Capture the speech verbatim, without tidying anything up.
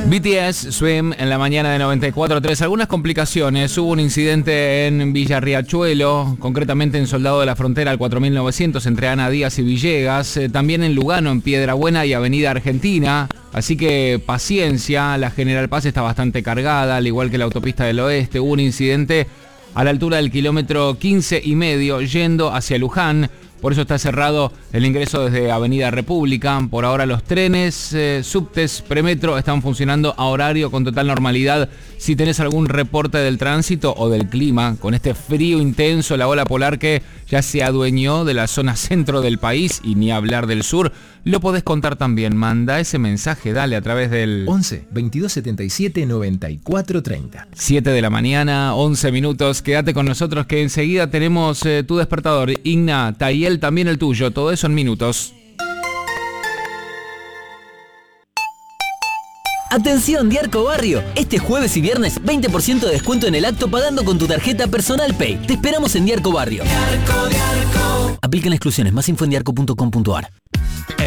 B T S, Swim, en la mañana de noventa y cuatro punto tres. Algunas complicaciones. Hubo un incidente en Villa Riachuelo, concretamente en Soldado de la Frontera al cuatro mil novecientos, entre Ana Díaz y Villegas. Eh, también en Lugano, en Piedrabuena y Avenida Argentina. Así que paciencia, la General Paz está bastante cargada, al igual que la autopista del Oeste. Hubo un incidente a la altura del kilómetro quince y medio, yendo hacia Luján. Por eso está cerrado el ingreso desde Avenida República. Por ahora los trenes, eh, subtes, premetro están funcionando a horario con total normalidad. Si tenés algún reporte del tránsito o del clima, con este frío intenso, la ola polar que ya se adueñó de la zona centro del país y ni hablar del sur, lo podés contar también. Manda ese mensaje, dale, a través del once, veintidós setenta y siete, noventa y cuatro treinta. siete de la mañana, once minutos. Quédate con nosotros que enseguida tenemos eh, tu despertador. Igna, Tayel, también el tuyo. Todo eso en minutos. Atención, Diarco Barrio. Este jueves y viernes, veinte por ciento de descuento en el acto pagando con tu tarjeta Personal Pay. Te esperamos en Diarco Barrio. Diarco, Diarco. Aplican exclusiones. Más info en diarco punto com punto ar.